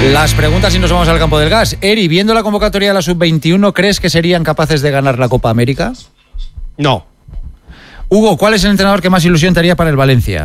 Las preguntas y nos vamos al campo del gas. Eri, viendo la convocatoria de la Sub-21, ¿crees que serían capaces de ganar la Copa América? No. Hugo, ¿cuál es el entrenador que más ilusión te haría para el Valencia?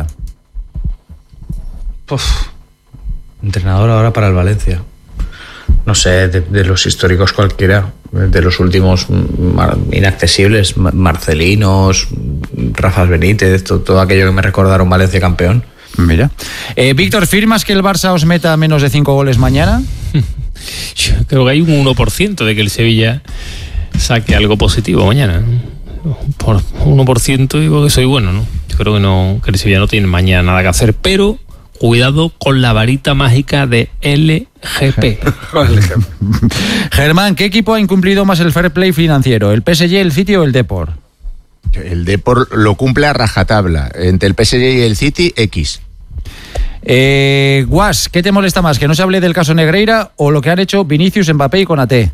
Entrenador ahora para el Valencia. No sé, de los históricos cualquiera. De los últimos inaccesibles, Marcelinos, Rafa Benítez, todo aquello que me recordaron Valencia campeón. Mira. Víctor, ¿firmas que el Barça os meta menos de 5 goles mañana? Yo creo que hay un 1% de que el Sevilla saque algo positivo mañana. Por 1% digo que soy bueno, ¿no? Yo creo que no, que el Sevilla no tiene mañana nada que hacer, pero cuidado con la varita mágica de LGP. Germán, ¿qué equipo ha incumplido más el fair play financiero? ¿El PSG, el City o el Depor? El Depor lo cumple a rajatabla. Entre el PSG y el City, X. Guas, ¿qué te molesta más? ¿Que no se hable del caso Negreira o lo que han hecho Vinicius, Mbappé y Konaté?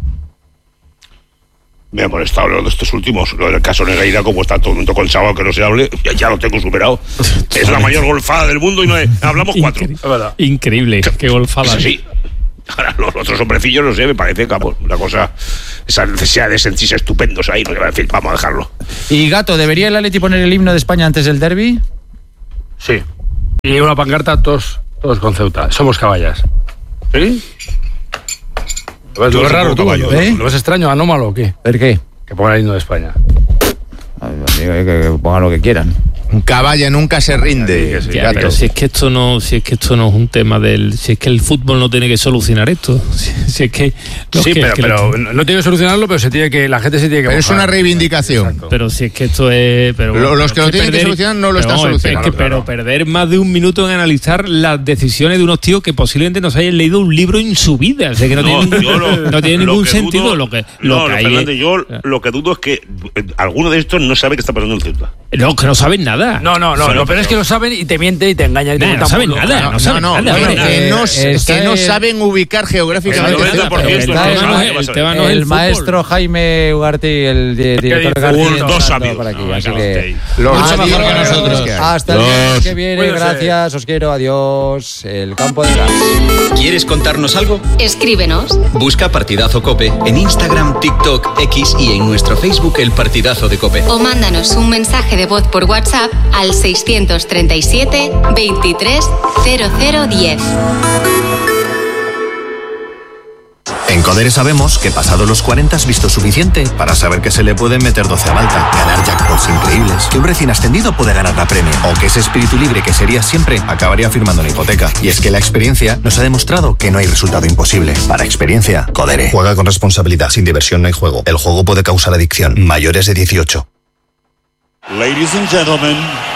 Me ha molestado lo de estos últimos. Lo del caso Negreira, como está todo el mundo con el sábado que no se hable, ya lo tengo superado. Es la mayor golfada del mundo y no hablamos 4. Increíble, qué golfada. Sí. Ahora, los otros hombrecillos, no sé, me parece una cosa, esa necesidad de sentirse estupendos ahí, en fin, vamos a dejarlo. Y Gato, ¿debería el Atleti poner el himno de España antes del derbi? Sí. Y una pancarta, todos con Ceuta. Somos caballas. ¿Sí? ¿Lo ves raro tú? ¿Lo ves extraño, anómalo o qué? ¿Por qué? Que pongan el himno de España. Que pongan lo que quieran. Un caballo nunca se rinde. Sí, pero si es que esto no es un tema si es que el fútbol no tiene que solucionar esto. Si es que pero no tiene que solucionarlo, pero la gente se tiene que. Pero es una reivindicación. Exacto. Pero si es que esto es. Los que lo tienen que solucionar no lo están solucionando. Pero perder más de un minuto en analizar las decisiones de unos tíos que posiblemente no se hayan leído un libro en su vida. O sea, que no tiene ningún sentido lo que hay. Fernández, yo lo que dudo es que alguno de estos no sabe qué está pasando en Ceuta. No, que no saben nada. No, pero es que lo saben y te miente y te engaña. Y no saben nada. Que no saben ubicar geográficamente. El maestro Jaime Ugarte y el director García. Dos amigos. Mucho mejor que nosotros. Hasta el mes que viene, gracias, os quiero, adiós. El campo de gas. ¿Quieres contarnos algo? Escríbenos. Busca Partidazo COPE en Instagram, TikTok, X y en nuestro Facebook El Partidazo de COPE. O mándanos un mensaje de voz por WhatsApp al 637 23 0010. En Codere sabemos que pasado los 40 has visto suficiente para saber que se le pueden meter 12 a Malta, ganar jackpots increíbles, que un recién ascendido puede ganar la Premier, o que ese espíritu libre que sería siempre acabaría firmando una hipoteca. Y es que la experiencia nos ha demostrado que no hay resultado imposible. Para experiencia, Codere. Juega con responsabilidad. Sin diversión no hay juego. El juego puede causar adicción. Mayores de 18. Ladies and gentlemen,